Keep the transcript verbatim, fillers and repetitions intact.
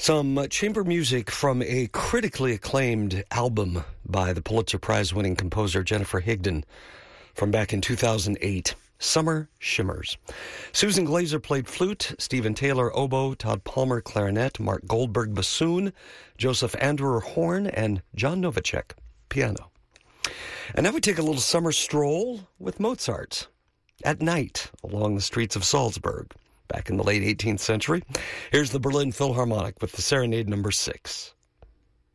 Some uh, chamber music from a critically acclaimed album by the Pulitzer Prize-winning composer Jennifer Higdon from back in two thousand eight, Summer Shimmers. Susan Glazer played flute, Stephen Taylor oboe, Todd Palmer clarinet, Mark Goldberg bassoon, Joseph Anderer horn, and John Novacek piano. And now we take a little summer stroll with Mozart at night along the streets of Salzburg. Back in the late eighteenth century, here's the Berlin Philharmonic with the Serenade number six.